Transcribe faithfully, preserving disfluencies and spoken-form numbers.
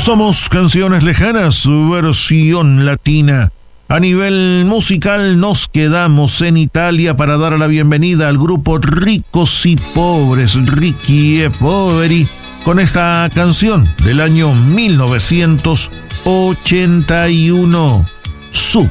Somos Canciones Lejanas, versión latina. A nivel musical nos quedamos en Italia para dar la bienvenida al grupo Ricos y Pobres, Ricchi e Poveri, con esta canción del año mil novecientos ochenta y uno, Su.